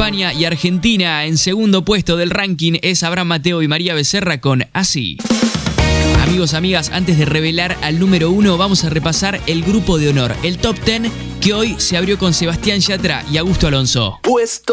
España y Argentina. En segundo puesto del ranking es Abraham Mateo y María Becerra con Así. Amigos, amigas, antes de revelar al número 1, vamos a repasar el grupo de honor, el top 10 que hoy se abrió con Sebastián Yatra y Augusto Alonso.